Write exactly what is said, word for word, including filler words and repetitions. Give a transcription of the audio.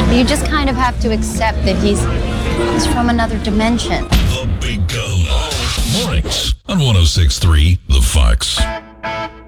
You just kind of have to accept that he's he's from another dimension. The Big Gun. Mornings on one oh six point three The Fox.